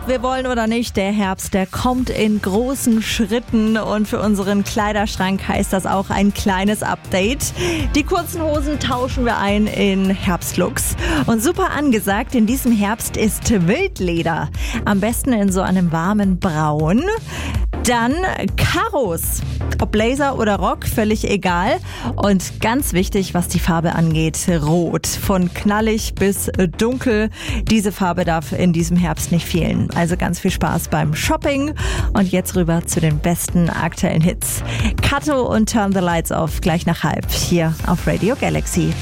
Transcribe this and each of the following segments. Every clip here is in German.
wir wollen oder nicht, der Herbst, der kommt in großen Schritten und für unseren Kleiderschrank heißt das auch ein kleines Update. Die kurzen Hosen tauschen wir ein in Herbstlooks. Und super angesagt in diesem Herbst ist Wildleder. Am besten in so einem warmen Braun. Dann Karos. Ob Blazer oder Rock, völlig egal. Und ganz wichtig, was die Farbe angeht, Rot. Von knallig bis dunkel. Diese Farbe darf in diesem Herbst nicht fehlen. Also ganz viel Spaß beim Shopping. Und jetzt rüber zu den besten aktuellen Hits. Kato und Turn the Lights Off gleich nach 12 hier auf Radio Galaxy.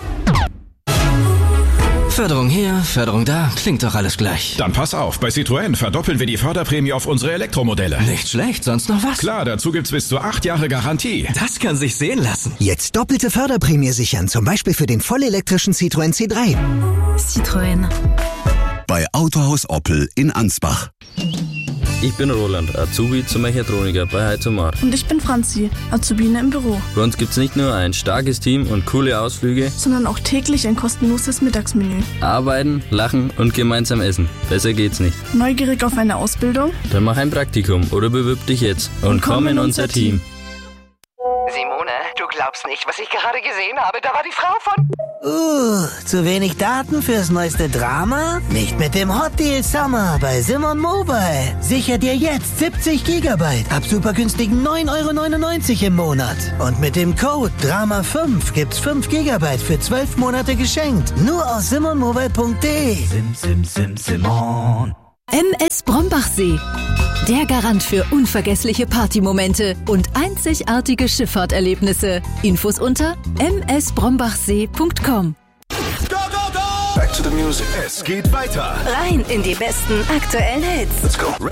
Förderung hier, Förderung da, klingt doch alles gleich. Dann pass auf, bei Citroën verdoppeln wir die Förderprämie auf unsere Elektromodelle. Nicht schlecht, sonst noch was? Klar, dazu gibt's bis zu 8 Jahre Garantie. Das kann sich sehen lassen. Jetzt doppelte Förderprämie sichern, zum Beispiel für den vollelektrischen Citroën C3. Citroën. Bei Autohaus Oppel in Ansbach. Ich bin Roland, Azubi zum Mechatroniker bei Heizomar. Und ich bin Franzi, Azubine im Büro. Bei uns gibt's nicht nur ein starkes Team und coole Ausflüge, Sondern auch täglich ein kostenloses Mittagsmenü. arbeiten, lachen und gemeinsam essen. Besser geht's nicht. Neugierig auf eine Ausbildung? Dann mach ein Praktikum oder bewirb dich jetzt und komm in unser Team. Simone, du glaubst nicht, was ich gerade gesehen habe. Da war die Frau von... Zu wenig Daten fürs neueste Drama? Nicht mit dem Hot Deal Summer bei Simon Mobile. Sicher dir jetzt 70 GB ab super günstigen 9,99 € im Monat. Und mit dem Code DRAMA5 gibt's 5 GB für 12 Monate geschenkt. Nur auf simonmobile.de. Simon. MS Brombachsee. Der Garant für unvergessliche Partymomente und einzigartige Schifffahrterlebnisse. Infos unter msbrombachsee.com. Back to the music. Es geht weiter. Rein in die besten aktuellen Hits. Let's go.